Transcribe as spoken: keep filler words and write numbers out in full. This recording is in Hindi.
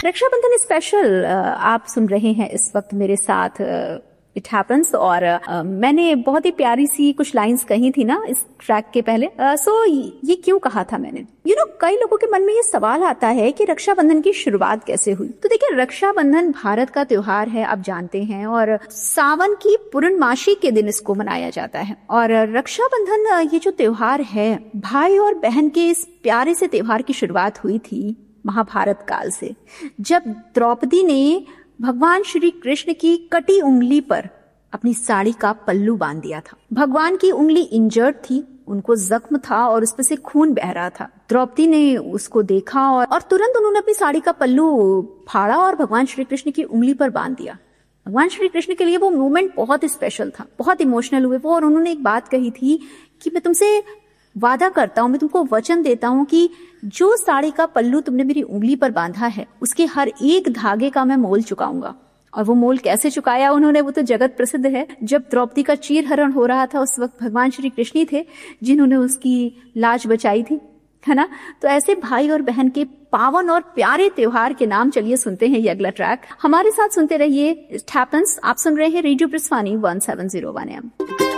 रक्षाबंधन स्पेशल आप सुन रहे हैं इस वक्त मेरे साथ इट हैपन्स और uh, मैंने बहुत ही प्यारी सी कुछ लाइंस कही थी ना इस ट्रैक के पहले। सो uh, so, ये क्यों कहा था मैंने? यू you नो know, कई लोगों के मन में ये सवाल आता है कि रक्षाबंधन की शुरुआत कैसे हुई। तो देखिए, रक्षाबंधन भारत का त्योहार है, आप जानते हैं, और सावन की पूर्णमासी के दिन इसको मनाया जाता है। और रक्षाबंधन ये जो त्योहार है, भाई और बहन के इस प्यारे से त्योहार की शुरुआत हुई थी महाभारत काल से, जब द्रौपदी ने भगवान श्री कृष्ण की कटी उंगली पर अपनी साड़ी का पल्लू बांध दिया था। भगवान की उंगली इंजर्ड थी, उनको जख्म था और उस पर से खून बह रहा था। द्रौपदी ने उसको देखा और, और तुरंत उन्होंने अपनी साड़ी का पल्लू फाड़ा और भगवान श्री कृष्ण की उंगली पर बांध दिया। भगवान श्री कृष्ण के लिए वो मोमेंट बहुत स्पेशल था, बहुत इमोशनल हुए वो, और उन्होंने एक बात कही थी कि मैं तुमसे वादा करता हूं, मैं तुमको वचन देता हूं कि जो साड़ी का पल्लू तुमने मेरी उंगली पर बांधा है, उसके हर एक धागे का मैं मोल चुकाऊंगा। और वो मोल कैसे चुकाया उन्होंने, वो तो जगत प्रसिद्ध है। जब द्रौपदी का चीरहरण हो रहा था, उस वक्त भगवान श्री कृष्ण थे जिन्होंने उसकी लाज बचाई थी, है ना। तो ऐसे भाई और बहन के पावन और प्यारे त्योहार के नाम चलिए सुनते हैं ये अगला ट्रैक। हमारे साथ सुनते रहिए इट हैपेंस। आप सुन रहे हैं radio ब्रिस्वानी one seven zero one M.